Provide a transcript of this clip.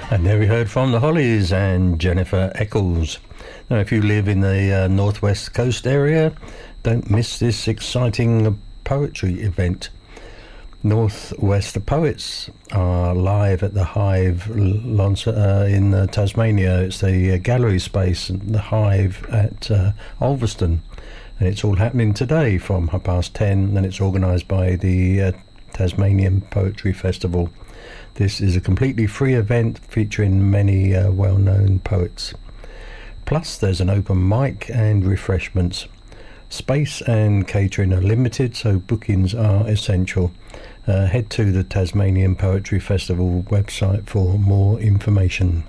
And there we heard from the Hollies and Jennifer Eccles. Now, if you live in the northwest coast area, don't miss this exciting poetry event. Northwest Poets are live at the Hive in Tasmania. It's the gallery space, the Hive at Ulverston. And it's all happening today from 10:30, and it's organised by the Tasmanian Poetry Festival. This is a completely free event featuring many well-known poets. Plus, there's an open mic and refreshments. Space and catering are limited, so bookings are essential. Head to the Tasmanian Poetry Festival website for more information.